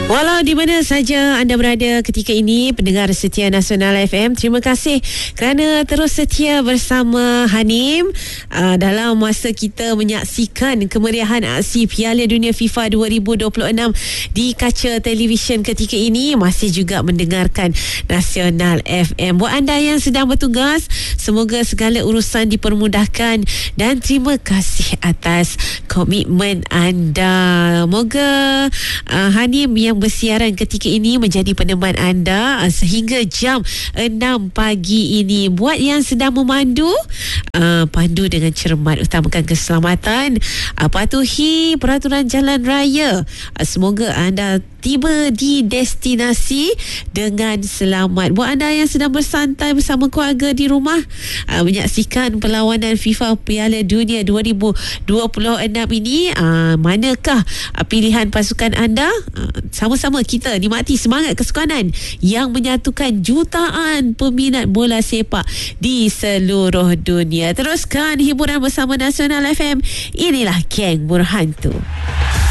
Walau di mana saja anda berada ketika ini, pendengar setia Nasional FM, terima kasih kerana terus setia bersama Hanim dalam masa kita menyaksikan kemeriahan aksi Piala Dunia FIFA 2026 di kaca televisyen ketika ini. Masih juga mendengarkan Nasional FM. Buat anda yang sedang bertugas, semoga segala urusan dipermudahkan dan terima kasih atas komitmen anda. Moga Hanim yang bersiaran ketika ini menjadi peneman anda sehingga jam 6 pagi ini. Buat yang sedang memandu, pandu dengan cermat, utamakan keselamatan, patuhi peraturan jalan raya. Semoga anda tiba di destinasi dengan selamat. Buat anda yang sedang bersantai bersama keluarga di rumah, menyaksikan perlawanan FIFA Piala Dunia 2026 ini, manakah pilihan pasukan anda? Sama-sama kita nikmati semangat kesukanan yang menyatukan jutaan peminat bola sepak di seluruh dunia. Teruskan hiburan bersama Nasional FM. Inilah Geng Berhantu.